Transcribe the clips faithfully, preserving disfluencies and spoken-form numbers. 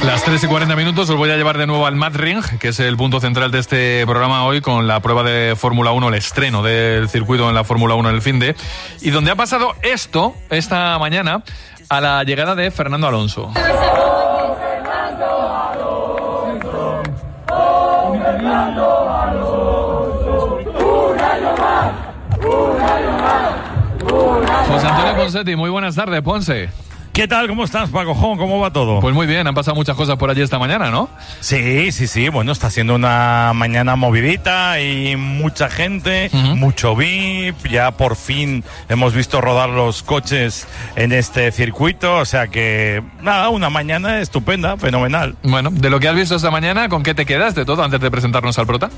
Las tres y cuarenta minutos os voy a llevar de nuevo al Mad Ring, que es el punto central de este programa hoy, con la prueba de Fórmula uno, el estreno del circuito en la Fórmula uno en el finde, y donde ha pasado esto, esta mañana, a la llegada de Fernando Alonso. José Antonio Ponsetti, muy buenas tardes, Ponce. ¿Qué tal? ¿Cómo estás, Paco Jón? ¿Cómo va todo? Pues muy bien, han pasado muchas cosas por allí esta mañana, ¿no? Sí, sí, sí. Bueno, está siendo una mañana movidita y mucha gente, uh-huh. mucho V I P. Ya por fin hemos visto rodar los coches en este circuito. O sea que, nada, una mañana estupenda, fenomenal. Bueno, de lo que has visto esta mañana, ¿con qué te quedas de todo antes de presentarnos al prota?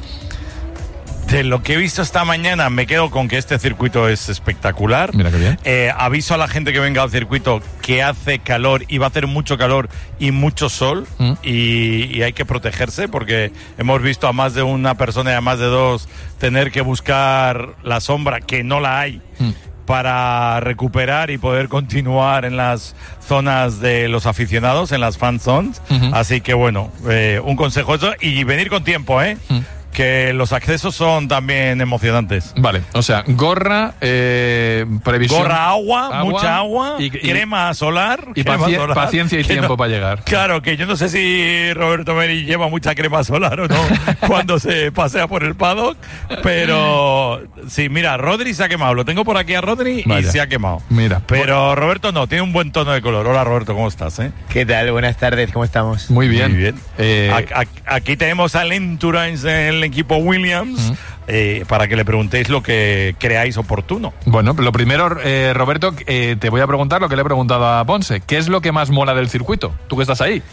De lo que he visto esta mañana, me quedo con que este circuito es espectacular. Mira qué bien. Eh, aviso a la gente que venga al circuito que hace calor y va a hacer mucho calor y mucho sol mm. y, y hay que protegerse porque hemos visto a más de una persona y a más de dos tener que buscar la sombra, que no la hay. Mm. para recuperar y poder continuar en las zonas de los aficionados, en las fan zones. Uh-huh. Así que bueno, eh, un consejo eso y venir con tiempo, ¿eh? Uh-huh. Que los accesos son también emocionantes. Vale, o sea, gorra, eh, previsión... Gorra, agua, agua mucha agua, y, y, crema solar... Y crema paci- solar, paciencia y tiempo no, para llegar. Claro, que yo no sé si Roberto Meri lleva mucha crema solar o no cuando se pasea por el paddock, pero sí, mira, Rodri se ha quemado. Lo tengo por aquí a Rodri. Vaya. Y se ha quemado. Mira. Pero Roberto no, tiene un buen tono de color. Hola, Roberto, ¿cómo estás? Eh? ¿Qué tal? Buenas tardes, ¿cómo estamos? Muy bien. Muy bien. Eh... A- a- aquí tenemos al Endurance del equipo Williams, uh-huh. eh, para que le preguntéis lo que creáis oportuno. Bueno, lo primero, eh, Roberto, eh, te voy a preguntar lo que le he preguntado a Ponce. ¿Qué es lo que más mola del circuito? Tú que estás ahí.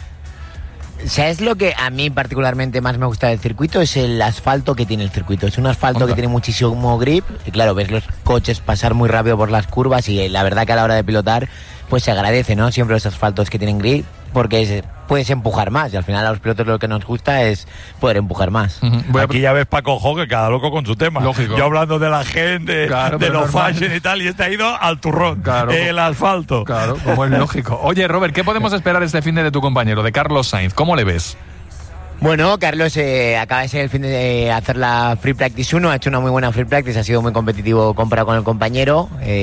¿Sabes lo que a mí particularmente más me gusta del circuito? Es el asfalto que tiene el circuito. Es un asfalto Onda. que tiene muchísimo grip. Y claro, ves los coches pasar muy rápido por las curvas y la verdad que a la hora de pilotar pues se agradece, ¿no? Siempre los asfaltos que tienen grip, porque es, puedes empujar más y al final a los pilotos lo que nos gusta es poder empujar más. Uh-huh. Aquí ya ves Paco Jo, que cada loco con su tema. Lógico. Yo hablando de la gente, claro, de los fashion y tal, y este ha ido al turrón, claro, el asfalto. Claro, como es lógico. Oye, Robert, ¿qué podemos esperar este fin de, de tu compañero, de Carlos Sainz? ¿Cómo le ves? Bueno, Carlos eh, acaba de ser el fin de hacer la Free Practice uno, ha hecho una muy buena Free Practice, ha sido muy competitivo comparado con el compañero.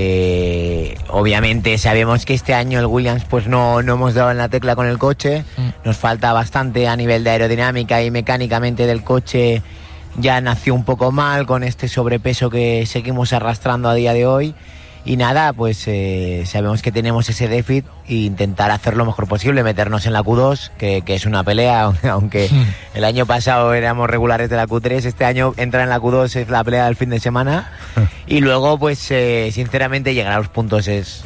Eh, obviamente sabemos que este año el Williams pues no, no hemos dado en la tecla con el coche, mm. nos falta bastante a nivel de aerodinámica y mecánicamente del coche, ya nació un poco mal con este sobrepeso que seguimos arrastrando a día de hoy. Y nada, pues eh, sabemos que tenemos ese déficit e intentar hacer lo mejor posible, meternos en la Q dos, que, que es una pelea, aunque el año pasado éramos regulares de la Q tres, este año entrar en la Q dos es la pelea del fin de semana. Y luego, pues eh, sinceramente llegar a los puntos es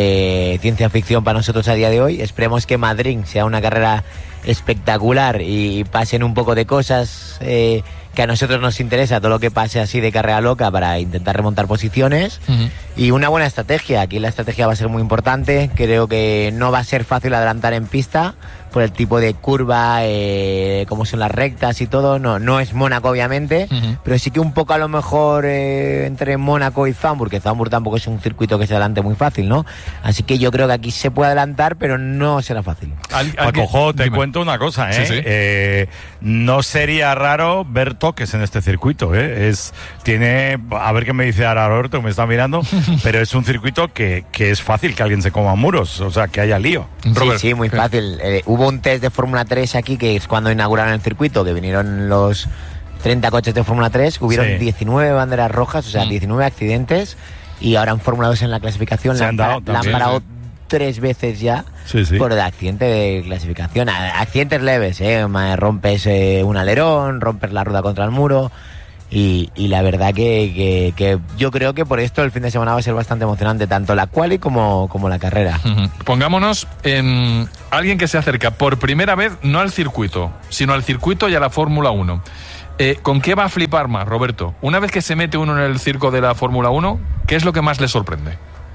eh, ciencia ficción para nosotros a día de hoy. Esperemos que Madrid sea una carrera espectacular y pasen un poco de cosas eh, que a nosotros nos interesa, todo lo que pase así de carrera loca para intentar remontar posiciones. Uh-huh. Y una buena estrategia, aquí la estrategia va a ser muy importante, creo que no va a ser fácil adelantar en pista por el tipo de curva, eh, cómo son las rectas y todo, no, no es Mónaco obviamente, uh-huh. pero sí que un poco a lo mejor eh, entre Mónaco y Zandvoort, que Zandvoort tampoco es un circuito que se adelante muy fácil, ¿no? Así que yo creo que aquí se puede adelantar, pero no será fácil. Paco Jo, te Dime. cuento una cosa, ¿eh? Sí, sí. eh no sería raro ver toques en este circuito, ¿eh? Es, tiene, a ver qué me dice ahora Roberto, me está mirando, pero es un circuito que, que es fácil que alguien se coma muros, o sea, que haya lío. Robert. Sí, sí, muy fácil. Eh, hubo un test de Fórmula tres aquí, que es cuando inauguraron el circuito, que vinieron los treinta coches de Fórmula tres, hubieron sí. diecinueve banderas rojas, o sea, mm. diecinueve accidentes, y ahora en Fórmula dos en la clasificación se la, han dado, la han parado sí. tres veces ya sí, sí. por el accidente de clasificación. Accidentes leves, ¿eh? Rompes eh, un alerón, rompes la rueda contra el muro. Y, y la verdad que, que, que yo creo que por esto el fin de semana va a ser bastante emocionante, tanto la quali como, como la carrera. Uh-huh. Pongámonos en alguien que se acerca por primera vez no al circuito, sino al circuito y a la Fórmula uno. Eh, ¿Con qué va a flipar más, Roberto? Una vez que se mete uno en el circo de la Fórmula uno, ¿qué es lo que más le sorprende?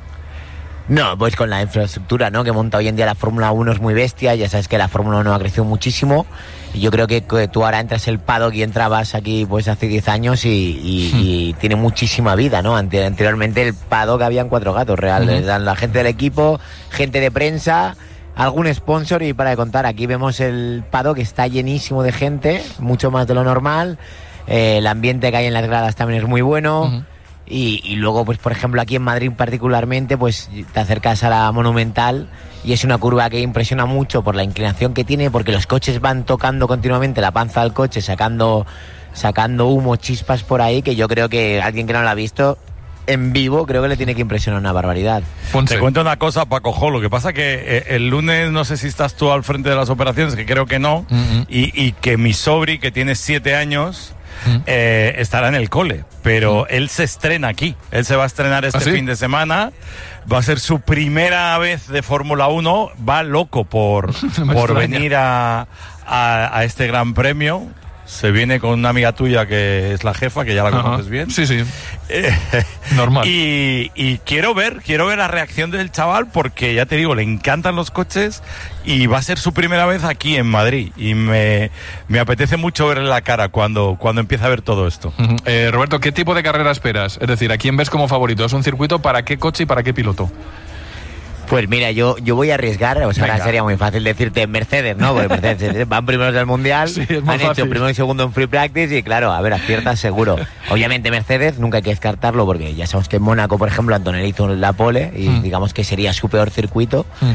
No, pues con la infraestructura, ¿no?, que monta hoy en día la Fórmula uno es muy bestia. Ya sabes que la Fórmula uno ha crecido muchísimo y yo creo que, que tú ahora entras el paddock y entrabas aquí pues hace diez años y, y, hmm. y tiene muchísima vida, ¿no? Anteriormente el paddock habían cuatro gatos reales, uh-huh. la gente del equipo, gente de prensa, algún sponsor y para de contar. Aquí vemos el paddock que está llenísimo de gente, mucho más de lo normal. Eh, el ambiente que hay en las gradas también es muy bueno. Uh-huh. Y, y luego, pues por ejemplo, aquí en Madrid particularmente, pues te acercas a la Monumental y es una curva que impresiona mucho por la inclinación que tiene, porque los coches van tocando continuamente la panza del coche, sacando, sacando humo, chispas por ahí, que yo creo que alguien que no lo ha visto en vivo, creo que le tiene que impresionar una barbaridad. Te cuento una cosa, Paco Jo, lo que pasa que eh, el lunes, no sé si estás tú al frente de las operaciones, que creo que no, uh-huh. y, y que mi sobri, que tiene siete años... Eh, estará en el cole, pero él se estrena aquí, él se va a estrenar este ¿Ah, sí? fin de semana, va a ser su primera vez de Fórmula uno, va loco por, por venir a, a, a este gran premio. Se viene con una amiga tuya que es la jefa, que ya la Ajá. conoces bien. Sí, sí. Eh, Normal. Y, y quiero ver, quiero ver la reacción del chaval, porque ya te digo, le encantan los coches y va a ser su primera vez aquí en Madrid. Y me, me apetece mucho verle la cara cuando, cuando empiece a ver todo esto. Uh-huh. Eh, Roberto, ¿qué tipo de carrera esperas? Es decir, ¿a quién ves como favorito? ¿Es un circuito para qué coche y para qué piloto? Pues mira, yo, yo voy a arriesgar, o sea, ahora sería muy fácil decirte Mercedes, ¿no? Porque Mercedes van primeros del Mundial, sí, han fácil. hecho primero y segundo en Free Practice y claro, a ver, aciertas seguro. Obviamente Mercedes, nunca hay que descartarlo porque ya sabemos que en Mónaco, por ejemplo, Antonelli hizo la pole y mm. digamos que sería su peor circuito. Mm.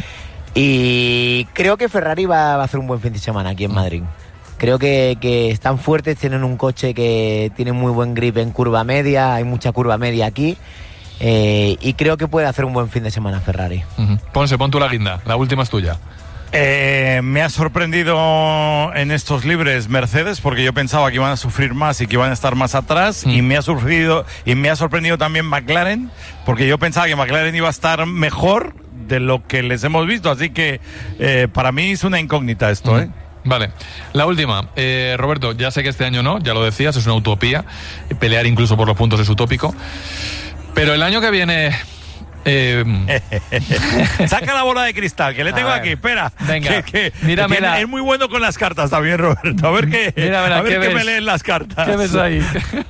Y creo que Ferrari va a hacer un buen fin de semana aquí en Madrid. Creo que, que están fuertes, tienen un coche que tiene muy buen grip en curva media, hay mucha curva media aquí. Eh, y creo que puede hacer un buen fin de semana Ferrari. Uh-huh. Ponse, pon tú la guinda, la última es tuya. Eh, me ha sorprendido en estos libres Mercedes, porque yo pensaba que iban a sufrir más y que iban a estar más atrás, mm. y me ha sorprendido y me ha sorprendido también McLaren, porque yo pensaba que McLaren iba a estar mejor de lo que les hemos visto, así que eh, para mí es una incógnita esto, mm. ¿eh? Vale, la última, eh, Roberto, ya sé que este año no, ya lo decías, es una utopía, pelear incluso por los puntos es utópico. Pero el año que viene... Eh... Saca la bola de cristal, que le tengo aquí, espera. Venga, que, que, míramela. Que es muy bueno con las cartas también, Roberto. A ver qué, míramela, a ver ¿qué, qué me leen las cartas. ¿Qué ves ahí?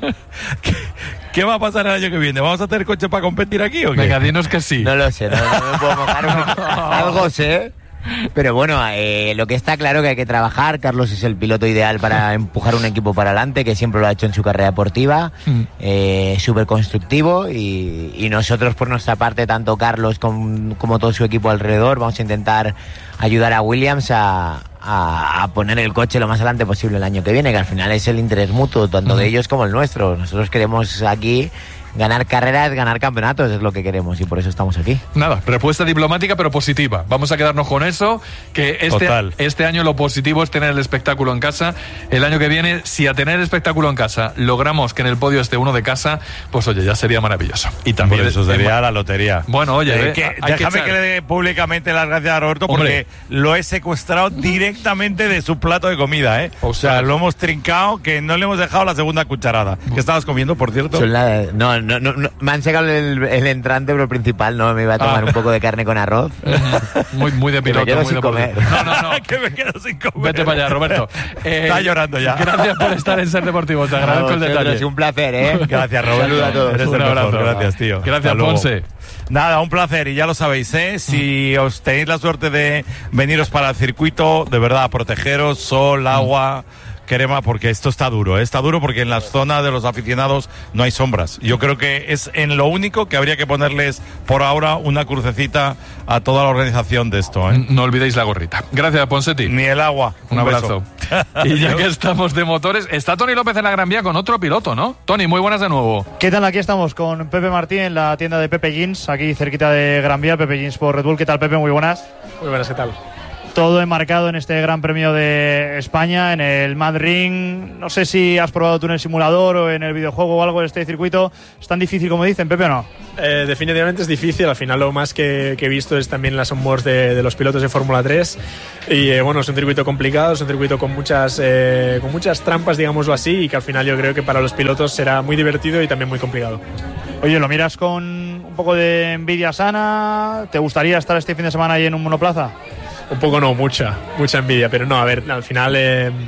¿Qué, ¿Qué va a pasar el año que viene? ¿Vamos a tener coche para competir aquí o qué? Venga, dinos que sí. No lo sé, no, no me puedo mojar. no. Algo sé. Pero bueno, eh, lo que está claro que hay que trabajar. Carlos es el piloto ideal para empujar un equipo para adelante, que siempre lo ha hecho en su carrera deportiva, mm. eh, súper constructivo y, y nosotros por nuestra parte, tanto Carlos como, como todo su equipo alrededor, vamos a intentar ayudar a Williams a, a, a poner el coche lo más adelante posible el año que viene, que al final es el interés mutuo, tanto mm. de ellos como el nuestro. Nosotros queremos aquí ganar carreras, ganar campeonatos, es lo que queremos y por eso estamos aquí. Nada, respuesta diplomática pero positiva. Vamos a quedarnos con eso, que este, este año lo positivo es tener el espectáculo en casa. El año que viene, si a tener el espectáculo en casa logramos que en el podio esté uno de casa, pues oye, ya sería maravilloso. Y también por eso sería la lotería. Bueno, oye, eh, eh, que, déjame que, que le dé públicamente las gracias a Roberto, porque Hombre. lo he secuestrado directamente de su plato de comida, ¿eh? O sea, o sea, lo hemos trincado, que no le hemos dejado la segunda cucharada. ¿Qué estabas comiendo, por cierto? La, no, no, no, no, me han sacado el, el entrante, pero el principal no, me iba a tomar ah. un poco de carne con arroz. Muy, muy de piloto, muy de comer. No, no, no. que me quedo sin comer. Vete para allá, Roberto. Eh, Está llorando ya. Gracias por estar en Ser Deportivo, te agradezco no, el detalle. Es un placer, ¿eh? Gracias, Roberto. Saludos a todos. Eres un abrazo. Mejor. Gracias, tío. Gracias, Ponce. Nada, un placer, y ya lo sabéis, ¿eh? Si mm. os tenéis la suerte de veniros para el circuito, de verdad, protegeros, sol, agua... Crema, porque esto está duro, ¿eh? Está duro porque en la zona de los aficionados no hay sombras. Yo creo que es en lo único que habría que ponerles por ahora una crucecita a toda la organización de esto, ¿eh? No olvidéis la gorrita. Gracias, Ponsetti. Ni el agua. Un, un abrazo. Y ya que estamos de motores, está Tony López en la Gran Vía con otro piloto, ¿no? Tony, muy buenas de nuevo. ¿Qué tal? Aquí estamos con Pepe Martín en la tienda de Pepe Jeans, aquí cerquita de Gran Vía, Pepe Jeans por Red Bull. ¿Qué tal, Pepe? Muy buenas. Muy buenas, ¿qué tal? Todo enmarcado en este Gran Premio de España, en el Mad Ring. No sé si has probado tú en el simulador o en el videojuego o algo de este circuito. ¿Es tan difícil como dicen, Pepe, o no? Eh, definitivamente es difícil. Al final lo más que, que he visto es también las onboards de, de los pilotos de Fórmula tres. Y eh, bueno, es un circuito complicado, es un circuito con muchas, eh, con muchas trampas, digámoslo así, y que al final yo creo que para los pilotos será muy divertido y también muy complicado. Oye, ¿lo miras con un poco de envidia sana? ¿Te gustaría estar este fin de semana ahí en un monoplaza? Un poco no, mucha, mucha envidia, pero no, a ver, al final eh,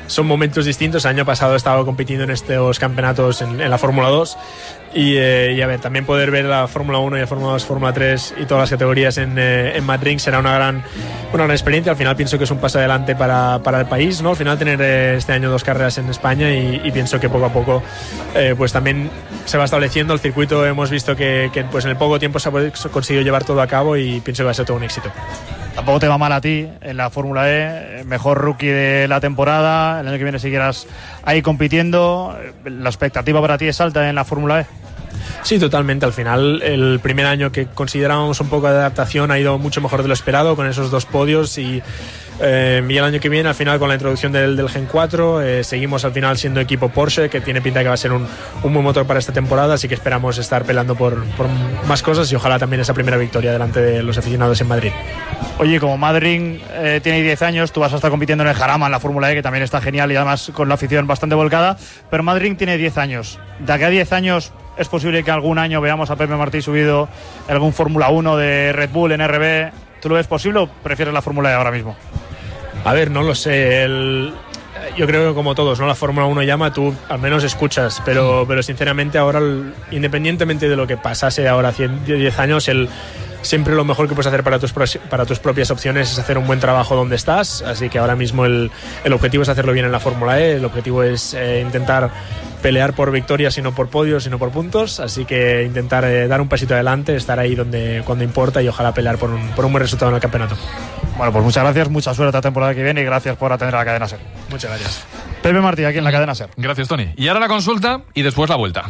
son momentos distintos. El año pasado he estado compitiendo en estos campeonatos en, en la Fórmula dos y, eh, y a ver, también poder ver la Fórmula uno y la Fórmula dos, Fórmula tres y todas las categorías en, eh, en Mad Ring será una gran, una gran experiencia. Al final pienso que es un paso adelante para, para el país, ¿no? Al final tener eh, este año dos carreras en España y, y pienso que poco a poco eh, pues también se va estableciendo el circuito. Hemos visto que, que pues en el poco tiempo se ha conseguido llevar todo a cabo y pienso que va a ser todo un éxito. Tampoco te va mal a ti en la Fórmula E, mejor rookie de la temporada, el año que viene siguieras ahí compitiendo, la expectativa para ti es alta en la Fórmula E. Sí, totalmente. Al final, el primer año que considerábamos un poco de adaptación ha ido mucho mejor de lo esperado con esos dos podios y, eh, y el año que viene, al final, con la introducción del, del Gen cuatro, eh, seguimos al final siendo equipo Porsche, que tiene pinta que va a ser un, un buen motor para esta temporada, así que esperamos estar peleando por, por más cosas y ojalá también esa primera victoria delante de los aficionados en Madrid. Oye, como Mad Ring eh, tiene diez años, tú vas a estar compitiendo en el Jarama, en la Fórmula E, que también está genial y además con la afición bastante volcada, pero Mad Ring tiene diez años. De aquí a diez años es posible que algún año veamos a Pepe Martí subido en algún Fórmula uno de Red Bull en R B. ¿Tú lo ves posible o prefieres la Fórmula E ahora mismo? A ver, no lo sé. El... Yo creo que como todos, ¿no? La Fórmula uno llama, tú al menos escuchas, pero, pero sinceramente ahora, independientemente de lo que pasase ahora diez años, el... siempre lo mejor que puedes hacer para tus, para tus propias opciones es hacer un buen trabajo donde estás, así que ahora mismo el, el objetivo es hacerlo bien en la Fórmula E, el objetivo es eh, intentar pelear por victorias y no por podios, sino por puntos, así que intentar eh, dar un pasito adelante, estar ahí donde cuando importa y ojalá pelear por un, por un buen resultado en el campeonato. Bueno, pues muchas gracias, mucha suerte la temporada que viene y gracias por atender a la cadena SER. Muchas gracias. Pepe Martí, aquí en la cadena SER. Gracias, Tony. Y ahora la consulta y después la vuelta.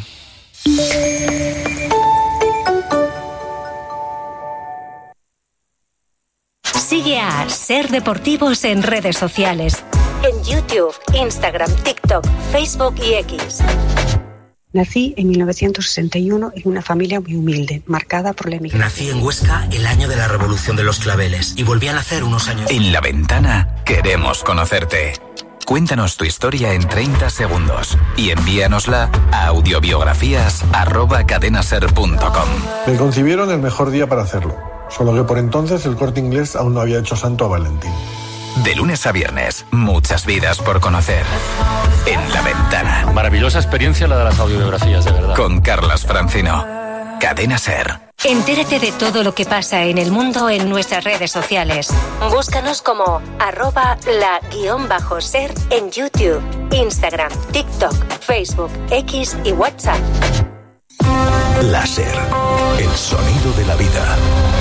Sigue a SER Deportivos en redes sociales. En YouTube, Instagram, TikTok, Facebook y X. Nací en mil novecientos sesenta y uno en una familia muy humilde, marcada por la emigración. Nací en Huesca el año de la Revolución de los Claveles y volví a nacer unos años. En La Ventana queremos conocerte. Cuéntanos tu historia en treinta segundos y envíanosla a audiobiografías arroba cadenaser punto com. Me concibieron el mejor día para hacerlo, solo que por entonces el Corte Inglés aún no había hecho santo a Valentín. De lunes a viernes, muchas vidas por conocer. En La Ventana. Maravillosa experiencia la de las audiobiografías, de verdad. Con Carlas Francino. Cadena SER. Entérate de todo lo que pasa en el mundo en nuestras redes sociales. Búscanos como arroba la guión bajo ser en YouTube, Instagram, TikTok, Facebook, X y WhatsApp. La SER, el sonido de la vida.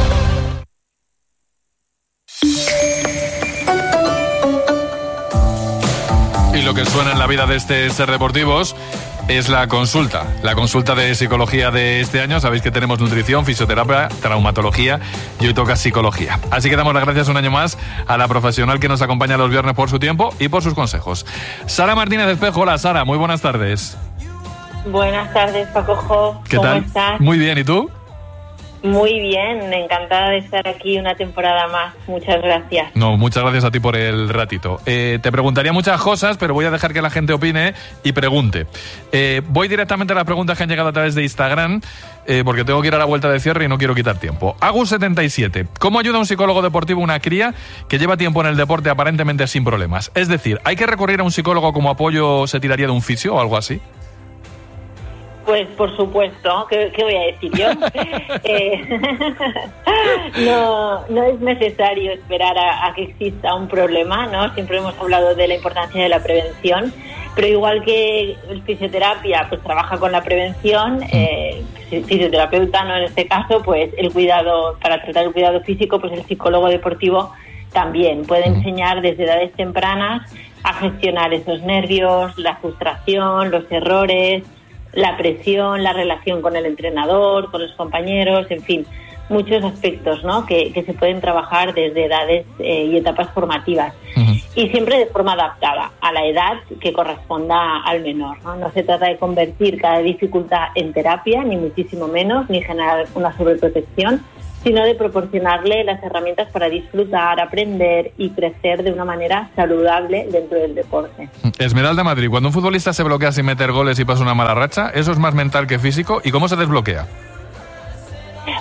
Y lo que suena en la vida de este SER Deportivos es la consulta, la consulta de psicología de este año. Sabéis que tenemos nutrición, fisioterapia, traumatología y hoy toca psicología. Así que damos las gracias un año más a la profesional que nos acompaña los viernes por su tiempo y por sus consejos. Sara Martínez Espejo. Hola, Sara, muy buenas tardes. Buenas tardes, Paco Jo. ¿Qué ¿Cómo tal? estás? Muy bien, ¿y tú? Muy bien, encantada de estar aquí una temporada más. Muchas gracias. No, muchas gracias a ti por el ratito. Eh, te preguntaría muchas cosas, pero voy a dejar que la gente opine y pregunte. Eh, voy directamente a las preguntas que han llegado a través de Instagram, eh, porque tengo que ir a la vuelta de cierre y no quiero quitar tiempo. Agus setenta y siete. ¿Cómo ayuda un psicólogo deportivo a una cría que lleva tiempo en el deporte aparentemente sin problemas? Es decir, ¿hay que recurrir a un psicólogo como apoyo se tiraría de un fisio o algo así? Pues por supuesto, ¿qué, qué voy a decir yo? eh, no, no es necesario esperar a, a que exista un problema, ¿no? Siempre hemos hablado de la importancia de la prevención, pero igual que el fisioterapia pues trabaja con la prevención, eh, fisioterapeuta, ¿no? En este caso, pues el cuidado, para tratar el cuidado físico, pues el psicólogo deportivo también puede enseñar desde edades tempranas a gestionar esos nervios, la frustración, los errores, la presión, la relación con el entrenador, con los compañeros, en fin, muchos aspectos, ¿no? que, que se pueden trabajar desde edades eh, y etapas formativas. Uh-huh. Y siempre de forma adaptada a la edad que corresponda al menor, ¿no? No se trata de convertir cada dificultad en terapia, ni muchísimo menos, ni generar una sobreprotección, sino de proporcionarle las herramientas para disfrutar, aprender y crecer de una manera saludable dentro del deporte. Esmeralda Madrid, cuando un futbolista se bloquea sin meter goles y pasa una mala racha, ¿eso es más mental que físico? ¿Y cómo se desbloquea?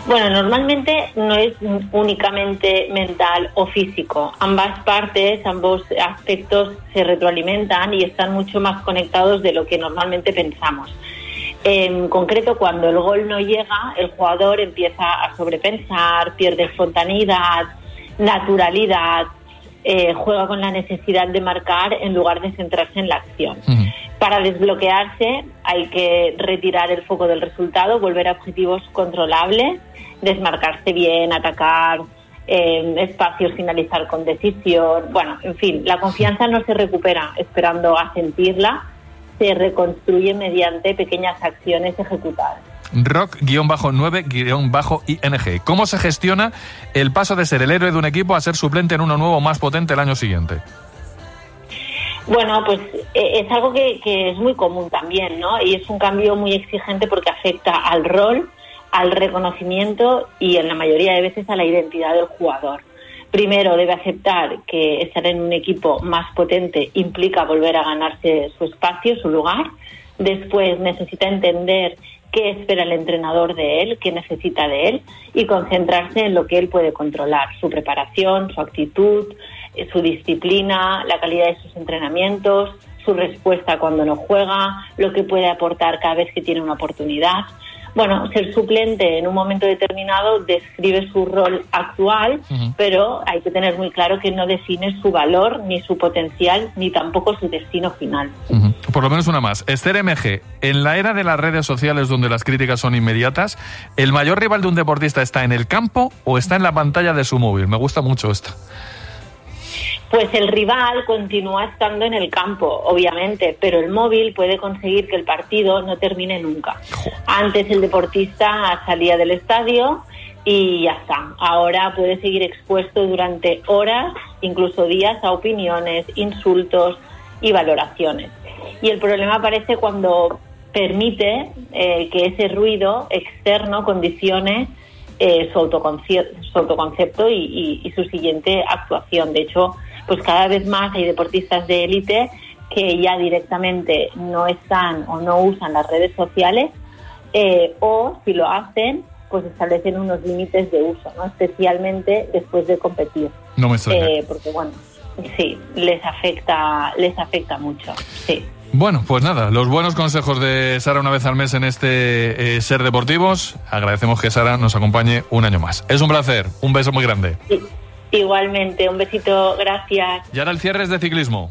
Bueno, normalmente no es únicamente mental o físico. Ambas partes, ambos aspectos se retroalimentan y están mucho más conectados de lo que normalmente pensamos. En concreto, cuando el gol no llega, el jugador empieza a sobrepensar, pierde espontaneidad, naturalidad, eh, juega con la necesidad de marcar en lugar de centrarse en la acción. Uh-huh. Para desbloquearse hay que retirar el foco del resultado, volver a objetivos controlables, desmarcarse bien, atacar eh, espacios, finalizar con decisión. Bueno, en fin, la confianza no se recupera esperando a sentirla, se reconstruye mediante pequeñas acciones ejecutadas. rock nueve I N G. ¿Cómo se gestiona el paso de ser el héroe de un equipo a ser suplente en uno nuevo más potente el año siguiente? Bueno, pues eh, es algo que, que es muy común también, ¿no? Y es un cambio muy exigente porque afecta al rol, al reconocimiento y en la mayoría de veces a la identidad del jugador. Primero debe aceptar que estar en un equipo más potente implica volver a ganarse su espacio, su lugar. Después necesita entender qué espera el entrenador de él, qué necesita de él y concentrarse en lo que él puede controlar, su preparación, su actitud, su disciplina, la calidad de sus entrenamientos, su respuesta cuando no juega, lo que puede aportar cada vez que tiene una oportunidad. Bueno, ser suplente en un momento determinado describe su rol actual, uh-huh. pero hay que tener muy claro que no define su valor, ni su potencial, ni tampoco su destino final. Uh-huh. Por lo menos una más. Esther M G, en la era de las redes sociales donde las críticas son inmediatas, ¿el mayor rival de un deportista está en el campo o está en la pantalla de su móvil? Me gusta mucho esto. Pues el rival continúa estando en el campo, obviamente, pero el móvil puede conseguir que el partido no termine nunca. Antes el deportista salía del estadio y ya está. Ahora puede seguir expuesto durante horas, incluso días, a opiniones, insultos y valoraciones. Y el problema aparece cuando permite eh, que ese ruido externo condicione eh, su, autoconce- su autoconcepto y, y, y su siguiente actuación. De hecho, pues cada vez más hay deportistas de élite que ya directamente no están o no usan las redes sociales eh, o si lo hacen, pues establecen unos límites de uso, ¿no? Especialmente después de competir. No me extraña. Eh, porque bueno, sí, les afecta, les afecta mucho, sí. Bueno, pues nada, los buenos consejos de Sara una vez al mes en este eh, Ser Deportivos. Agradecemos que Sara nos acompañe un año más. Es un placer, un beso muy grande. Sí. Igualmente, un besito, gracias. Y ahora el cierre es de ciclismo.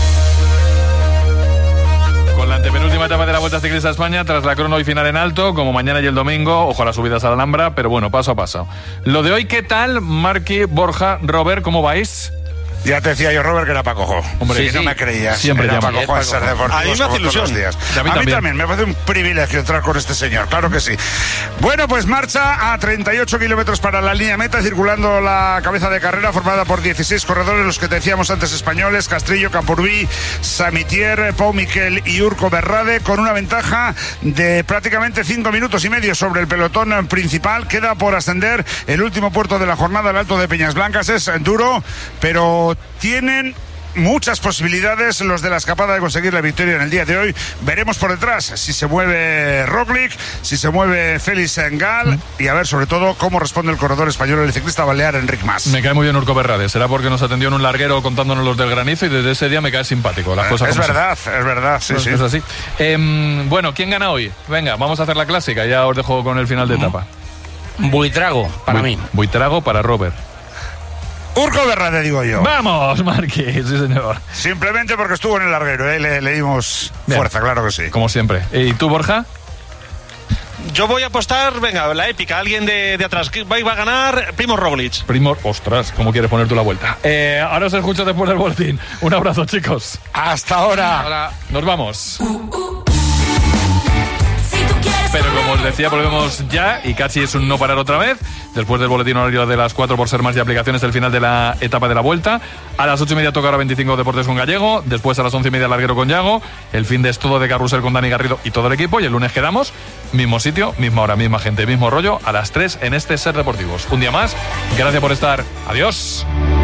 Con la antepenúltima etapa de la Vuelta Ciclista a España, tras la crono y final en alto, como mañana y el domingo, ojo a las subidas a la Alhambra, pero bueno, paso a paso. Lo de hoy, ¿qué tal? Marqui, Borja, Robert, ¿cómo vais? Ya te decía yo, Robert, que era Paco Jo. Hombre, sí, sí, no me creías. Siempre era llama. Paco Jo en Ser Deportivos. A mí me hace ilusión. Días. A mí, a mí también. Me parece un privilegio entrar con este señor, claro que sí. Bueno, pues marcha a treinta y ocho kilómetros para la línea meta, circulando la cabeza de carrera formada por dieciséis corredores, los que te decíamos antes españoles, Castrillo, Campurbí, Samitier, Pau Miquel y Urco Berrade, con una ventaja de prácticamente cinco minutos y medio sobre el pelotón principal. Queda por ascender el último puerto de la jornada, el Alto de Peñas Blancas. Es duro, pero tienen muchas posibilidades los de la escapada de conseguir la victoria en el día de hoy. Veremos por detrás si se mueve Roglic, si se mueve Félix Engal mm. y a ver sobre todo cómo responde el corredor español, el ciclista balear Enric Mas. Me cae muy bien Urco Berrade, será porque nos atendió en un larguero contándonos los del granizo y desde ese día me cae simpático. Las cosas es verdad, son. es verdad, sí, pues sí. Es así. Eh, bueno, ¿quién gana hoy? Venga, vamos a hacer la clásica, ya os dejo con el final de etapa. Buitrago, para Bui, mí. Buitrago para Robert. Urco Berrade, digo yo. ¡Vamos, Marqui! Sí, señor. Simplemente porque estuvo en el larguero, ¿eh? Le, le dimos Bien. fuerza, claro que sí. Como siempre. ¿Y tú, Borja? Yo voy a apostar, venga, la épica, alguien de, de atrás. Va, va a ganar Primoz Roglic. Primoz, ostras, ¿cómo quieres poner tú la vuelta? Eh, ahora os escucho después del boletín. Un abrazo, chicos. Hasta ahora. Ahora nos vamos. Pero como os decía, volvemos ya y casi es un no parar otra vez. Después del boletín horario de las cuatro por ser más de aplicaciones, el final de la etapa de la Vuelta. A las ocho y media toca hora veinticinco Deportes con Gallego. Después a las once y media Larguero con Yago. El fin de es todo de Carrusel con Dani Garrido y todo el equipo. Y el lunes quedamos, mismo sitio, misma hora, misma gente, mismo rollo, a las tres en este Ser Deportivos. Un día más, gracias por estar. Adiós.